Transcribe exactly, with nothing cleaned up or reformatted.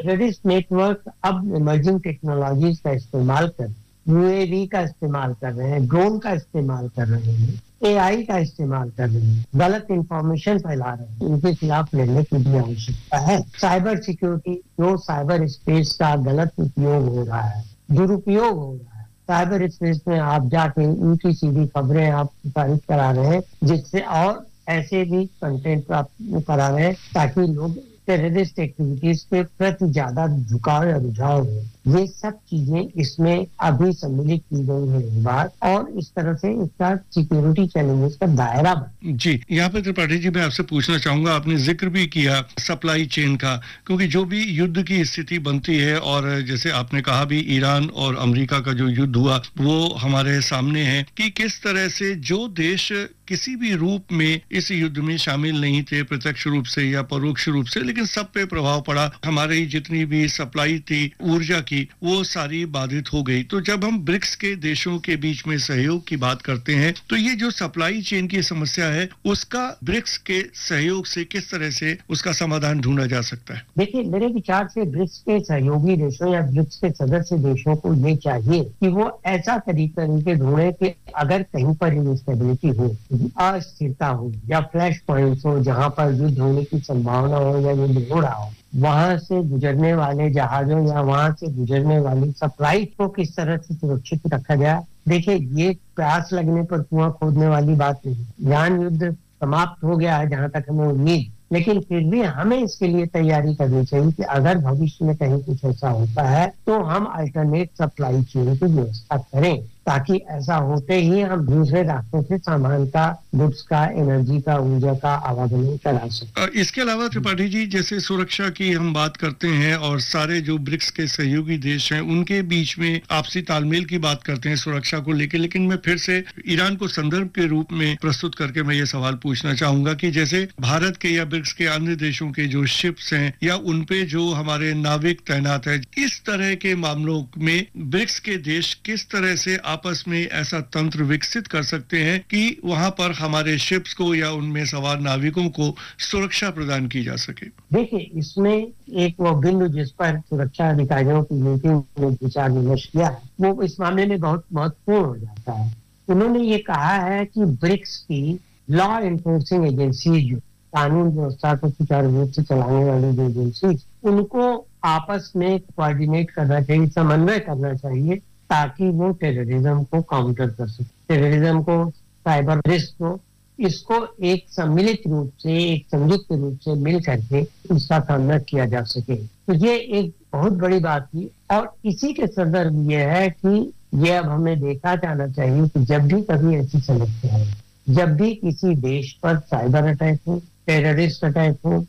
Terrorist network अब emerging technologies का इस्तेमाल कर यूएवी का इस्तेमाल कर रहे हैं, ड्रोन का इस्तेमाल कर रहे हैं, एआई का इस्तेमाल कर रहे हैं, गलत इंफॉर्मेशन फैला रहे हैं। इनके खिलाफ लड़ने की भी आवश्यकता है। साइबर सिक्योरिटी, जो साइबर स्पेस का गलत उपयोग हो रहा है, दुरुपयोग हो रहा है, साइबर स्पेस में आप जाके उनकी सीधी खबरें आप प्रसारित करा रहे हैं, जिससे और ऐसे भी कंटेंट आप करा रहे हैं ताकि लोग टेररिस्ट एक्टिविटीज के प्रति ज्यादा झुकाव या रुझाव हो। ये सब चीजें इसमें अभी सम्मिलित की गई है बात, और इस तरह से इसका सिक्योरिटी चैलेंजेस का दायरा बढ़। जी, यहाँ पे त्रिपाठी जी मैं आपसे पूछना चाहूंगा, आपने जिक्र भी किया सप्लाई चेन का, क्योंकि जो भी युद्ध की स्थिति बनती है, और जैसे आपने कहा भी ईरान और अमेरिका का जो युद्ध हुआ वो हमारे सामने है कि किस तरह से जो देश किसी भी रूप में इस युद्ध में शामिल नहीं थे, प्रत्यक्ष रूप से या परोक्ष रूप से, लेकिन सब पे प्रभाव पड़ा। हमारी जितनी भी सप्लाई थी ऊर्जा की, वो सारी बाधित हो गई। तो जब हम ब्रिक्स के देशों के बीच में सहयोग की बात करते हैं, तो ये जो सप्लाई चेन की समस्या है, उसका ब्रिक्स के सहयोग से किस तरह से उसका समाधान ढूंढा जा सकता है? देखिए, मेरे विचार से ब्रिक्स के सहयोगी देशों या ब्रिक्स के सदस्य देशों को ये चाहिए कि वो ऐसा तरीका तरीके ढूंढे कि अगर कहीं पर इंस्टेबिलिटी हो, अस्थिरता हो या फ्लैश पॉइंट्स हो जहां पर युद्ध होने की संभावना हो या युद्ध हो रहा हो, वहां से गुजरने वाले जहाजों या वहां से गुजरने वाली सप्लाई को किस तरह से सुरक्षित रखा जाए। देखिए, ये प्यास लगने पर कुआं खोदने वाली बात नहीं। ईरान युद्ध समाप्त हो गया है जहां तक हमें उम्मीद, लेकिन फिर भी हमें इसके लिए तैयारी करनी चाहिए कि अगर भविष्य में कहीं कुछ ऐसा होता है तो हम अल्टरनेट सप्लाई चेन की व्यवस्था करें, ताकि ऐसा होते ही हम दूसरे रास्तों से सामान का, गुड्स का, एनर्जी का, ऊर्जा का आवागमन करा सकते। इसके अलावा त्रिपाठी जी, जैसे सुरक्षा की हम बात करते हैं और सारे जो ब्रिक्स के सहयोगी देश हैं उनके बीच में आपसी तालमेल की बात करते हैं सुरक्षा को लेकर, लेकिन मैं फिर से ईरान को संदर्भ के रूप में प्रस्तुत करके मैं ये सवाल पूछना चाहूंगा कि जैसे भारत के या ब्रिक्स के अन्य देशों के जो शिप्स हैं या उनपे जो हमारे नाविक तैनात है, इस तरह के मामलों में ब्रिक्स के देश किस तरह से आपस में ऐसा तंत्र विकसित कर सकते हैं कि वहां पर हमारे शिप्स को या उनमें सवार नाविकों को सुरक्षा प्रदान की जा सके? देखिए, इसमें एक वो बिंदु जिस पर सुरक्षा अधिकारियों की मीटिंग में विचार विमर्श किया है, वो इस मामले में बहुत महत्वपूर्ण हो जाता है। उन्होंने ये कहा है कि ब्रिक्स की लॉ एनफोर्सिंग एजेंसी, जो कानून व्यवस्था को सुचारू रूप से चलाने वाली जो एजेंसी, उनको आपस में कोऑर्डिनेट करना चाहिए, समन्वय करना चाहिए, ताकि वो टेररिज्म को काउंटर कर सके, टेररिज्म को, साइबर रिस्क को, इसको एक सम्मिलित रूप से, एक संयुक्त रूप से मिल करके इसका सामना किया जा सके। तो ये एक बहुत बड़ी बात थी, और इसी के संदर्भ ये है कि ये अब हमें देखा जाना चाहिए कि जब भी कभी ऐसी समस्या है, जब भी किसी देश पर साइबर अटैक हो, टेररिस्ट अटैक हो